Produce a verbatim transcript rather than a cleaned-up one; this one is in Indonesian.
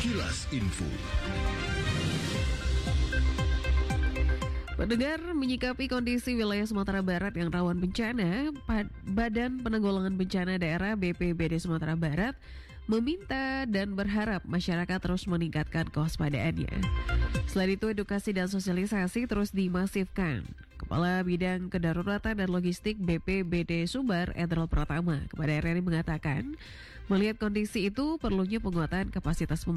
Kilas Info. Pendengar, menyikapi kondisi wilayah Sumatera Barat yang rawan bencana, Badan Penanggulangan Bencana Daerah B P B D Sumatera Barat meminta dan berharap masyarakat terus meningkatkan kewaspadaannya. Selain itu, edukasi dan sosialisasi terus dimasifkan. Kepala Bidang Kedaruratan dan Logistik B P B D Sumbar, Edral Pratama, kepada R R I mengatakan, melihat kondisi itu perlunya penguatan kapasitas